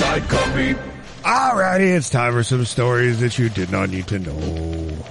Inside Copy. Alrighty, it's time for some stories that you did not need to know.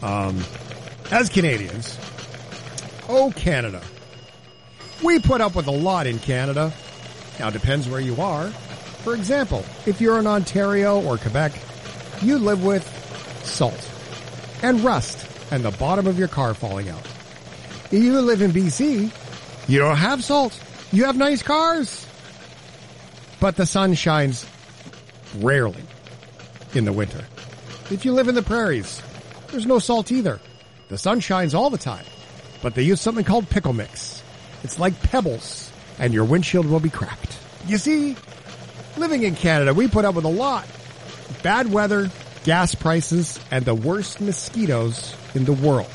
As Canadians, oh Canada, we put up with a lot in Canada. Now, it depends where you are. For example, if you're in Ontario or Quebec, you live with salt and rust and the bottom of your car falling out. If you live in BC, you don't have salt. You have nice cars. But the sun shines rarely in the winter. If you live in the prairies, there's no salt either. The sun shines all the time, but they use something called pickle mix. It's like pebbles, and your windshield will be cracked. You see, living in Canada, we put up with a lot. Bad weather, gas prices, and the worst mosquitoes in the world.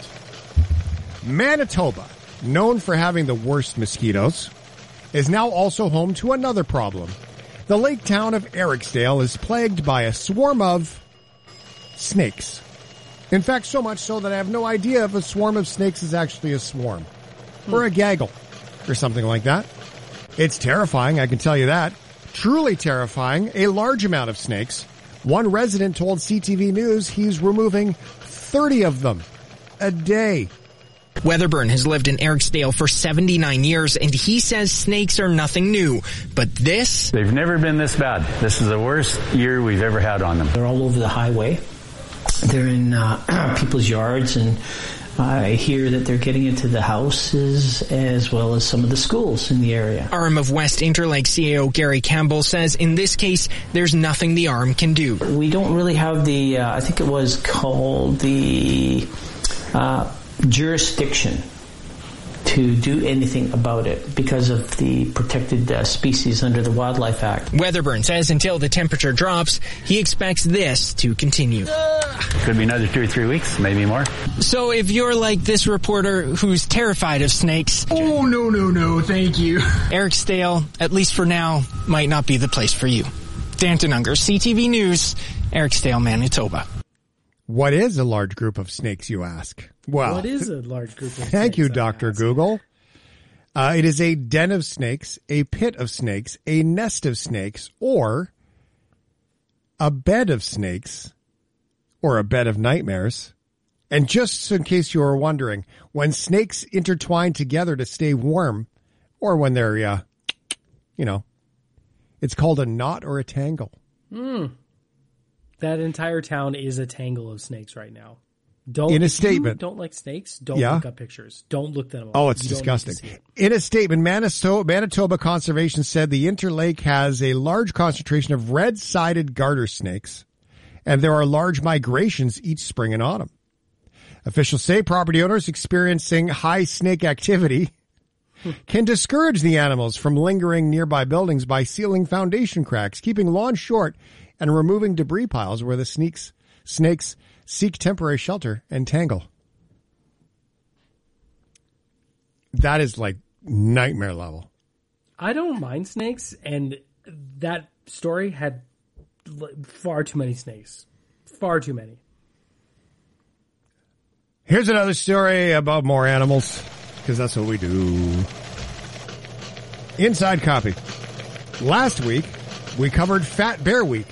Manitoba, known for having the worst mosquitoes, is now also home to another problem. The lake town of Eriksdale is plagued by a swarm of snakes. In fact, so much so that I have no idea if a swarm of snakes is actually a swarm. Or a gaggle. Or something like that. It's terrifying, I can tell you that. Truly terrifying. A large amount of snakes. One resident told CTV News he's removing 30 of them a day. Weatherburn has lived in Eriksdale for 79 years, and he says snakes are nothing new. But this... They've never been this bad. This is the worst year we've ever had on them. They're all over the highway. They're in people's yards, and I hear that they're getting into the houses as well as some of the schools in the area. Arm of West Interlake CAO Gary Campbell says in this case, there's nothing the arm can do. We don't really have the, I think it was called the jurisdiction to do anything about it because of the protected species under the Wildlife Act. Weatherburn says until the temperature drops, he expects this to continue. Could be another 2 or 3 weeks, maybe more. So if you're like this reporter who's terrified of snakes... Oh, no, thank you. Eriksdale, at least for now, might not be the place for you. Danton Unger, CTV News, Eriksdale, Manitoba. What is a large group of snakes, you ask? Well, what is a large group of snakes? Thank you, Dr. Google. It is a den of snakes, a pit of snakes, a nest of snakes, or a bed of snakes, or a bed of nightmares. And just in case you were wondering, when snakes intertwine together to stay warm, or when they're, it's called a knot or a tangle. That entire town is a tangle of snakes right now. In a statement. Don't like snakes? Don't look up pictures. Don't look them up. Oh, it's disgusting. In a statement, Manitoba Conservation said the Interlake has a large concentration of red-sided garter snakes, and there are large migrations each spring and autumn. Officials say property owners experiencing high snake activity can discourage the animals from lingering nearby buildings by sealing foundation cracks, keeping lawns short, and removing debris piles where the snakes seek temporary shelter and tangle. That is like nightmare level. I don't mind snakes, and that story had far too many snakes. Far too many. Here's another story about more animals, because that's what we do. Inside Copy. Last week, we covered Fat Bear Week.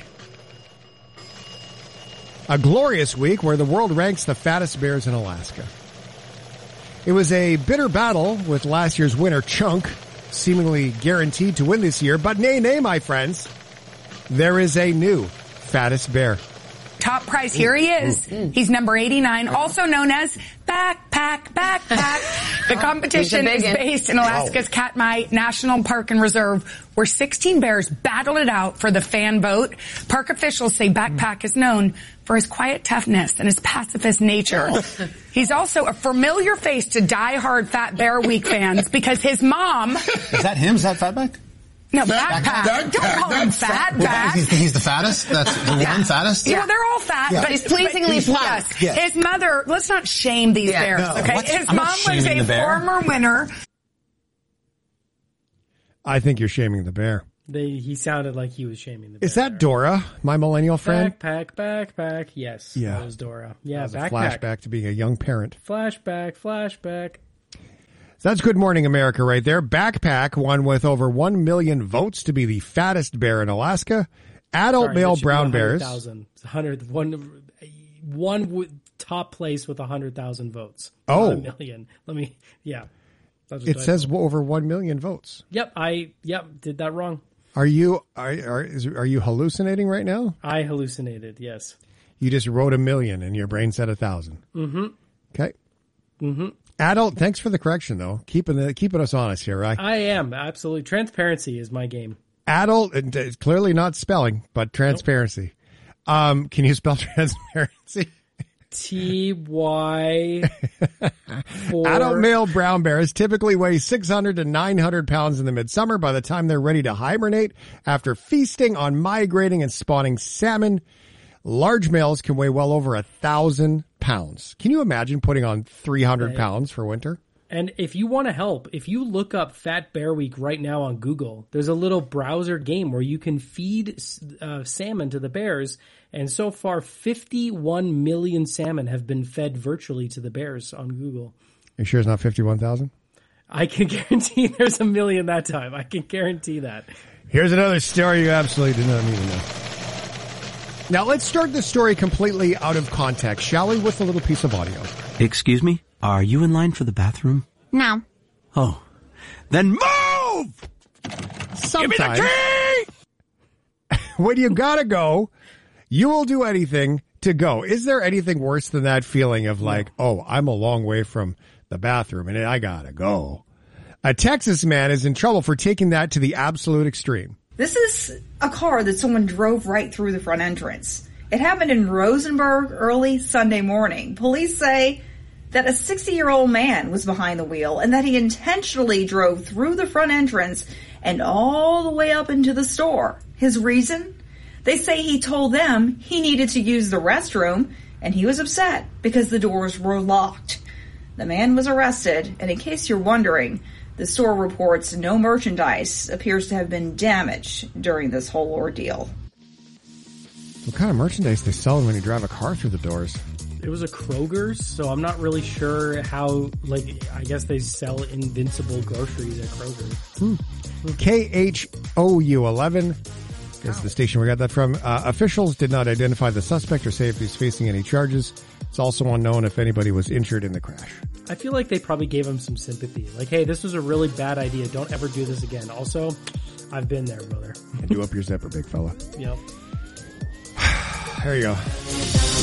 A glorious week where the world ranks the fattest bears in Alaska. It was a bitter battle with last year's winner, Chunk, seemingly guaranteed to win this year. But nay, my friends, there is a new fattest bear. Top prize, here he is. He's number 89, also known as Backpack. The competition is based in Alaska's Katmai National Park and Reserve, where 16 bears battled it out for the fan vote. Park officials say Backpack is known for his quiet toughness and his pacifist nature. He's also a familiar face to die-hard Fat Bear Week fans because his mom... Is that him? Is that Fatback? No, Backpack. Don't call him Fatback. He's the fattest? That's the one fattest? Yeah, they're all fat. Yeah. But he's pleasingly plump. Yes. His mother, let's not shame these bears, okay? His mom was a former winner. I think you're shaming the bear. He sounded like he was shaming the bear. Is that Dora, my millennial friend? Backpack. Yes, that was Dora. Yeah, that was a flashback to being a young parent. Flashback. So that's Good Morning America right there. Backpack won with over 1 million votes to be the fattest bear in Alaska. Adult male that should be brown bears. 100,000. One top place with 100,000 votes. Oh. Not a million. That's what It says over 1 million votes. Yep, did that wrong. Are you hallucinating right now? I hallucinated, yes. You just wrote 1 million and your brain said 1,000. Mm-hmm. Okay. Mm-hmm. Adult, thanks for the correction, though. Keeping us honest here, right? I am, absolutely. Transparency is my game. Adult, it's clearly not spelling, but transparency. Nope. Can you spell transparency? TY. Adult male brown bears typically weigh 600 to 900 pounds in the midsummer. By the time they're ready to hibernate after feasting on migrating and spawning salmon, large males can weigh well over 1,000 pounds. Can you imagine putting on 300 pounds for winter? And if you want to help, if you look up Fat Bear Week right now on Google, there's a little browser game where you can feed salmon to the bears. And so far, 51 million salmon have been fed virtually to the bears on Google. Are you sure it's not 51,000? I can guarantee there's 1 million that time. I can guarantee that. Here's another story you absolutely did not need to know. Now, let's start the story completely out of context, shall we, with a little piece of audio. Excuse me? Are you in line for the bathroom? No. Oh. Then move! Sometimes, give me the key! When you gotta go, you will do anything to go. Is there anything worse than that feeling of like, oh, I'm a long way from the bathroom and I gotta go? A Texas man is in trouble for taking that to the absolute extreme. This is a car that someone drove right through the front entrance. It happened in Rosenberg early Sunday morning. Police say that a 60-year-old man was behind the wheel and that he intentionally drove through the front entrance and all the way up into the store. His reason? They say he told them he needed to use the restroom and he was upset because the doors were locked. The man was arrested, and in case you're wondering, the store reports no merchandise appears to have been damaged during this whole ordeal. What kind of merchandise they sell when you drive a car through the doors? It was a Kroger's, so I'm not really sure how, I guess they sell invincible groceries at Kroger's. KHOU 11 is the station we got that from. Officials did not identify the suspect or say if he's facing any charges. It's also unknown if anybody was injured in the crash. I feel like they probably gave him some sympathy. Like, hey, this was a really bad idea. Don't ever do this again. Also, I've been there, brother. And do up your zipper, big fella. Yep. There you go.